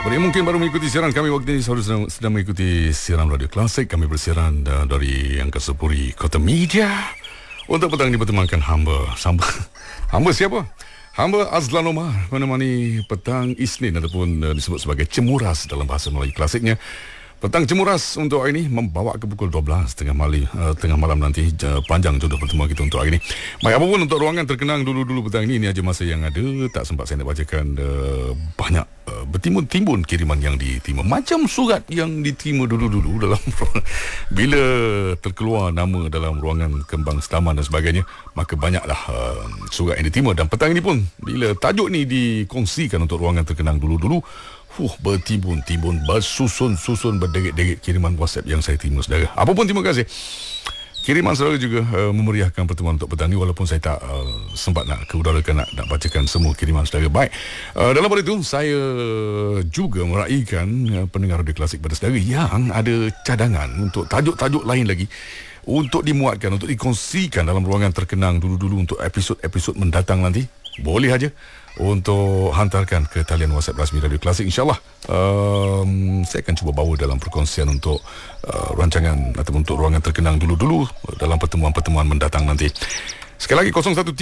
Bagi mungkin baru mengikuti siaran kami waktu ini, sedang mengikuti siaran Radio Klasik. Kami bersiaran dari Angkasa Puri, Kota Media. Untuk petang ini bertemankan hamba siapa? Hamba Azlan Omar menemani petang Isnin ataupun disebut sebagai Cemuras dalam bahasa Melayu klasiknya. Petang Cemuras untuk hari ini membawa ke pukul 12 tengah malam nanti. Panjang jodoh pertemuan kita untuk hari ini. Baik, apapun untuk ruangan terkenang dulu petang ini aja masa yang ada. Tak sempat saya nak bacakan banyak bertimbun kiriman yang diterima. Macam surat yang diterima dulu dalam bila terkeluar nama dalam ruangan kembang selaman dan sebagainya, maka banyaklah surat yang diterima. Dan petang ini pun bila tajuk ni dikongsikan untuk ruangan terkenang dulu, bertimbun, bersusun, berderet-deret kiriman WhatsApp yang saya terima, saudara. Apapun, terima kasih. Kiriman saudara juga memeriahkan pertemuan untuk petang ini, walaupun saya tak sempat nak keudarakan nak bacakan semua kiriman saudara. Baik, dalam pada itu saya juga meraihkan pendengar Radio Klasik pada saudara yang ada cadangan untuk tajuk-tajuk lain lagi untuk dimuatkan, untuk dikongsikan dalam ruangan terkenang dulu untuk episod-episod mendatang nanti. Boleh aja untuk hantarkan ke talian WhatsApp rasmi Radio Klasik. InsyaAllah saya akan cuba bawa dalam perkongsian untuk rancangan ataupun untuk ruangan terkenang dulu dalam pertemuan-pertemuan mendatang nanti. Sekali lagi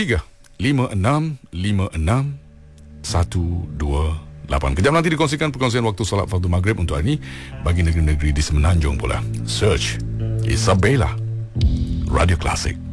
013-5656-128. Kejap nanti dikongsikan perkongsian waktu solat fardu maghrib untuk hari ini bagi negeri-negeri di Semenanjung pula. Search Isabella Radio Klasik.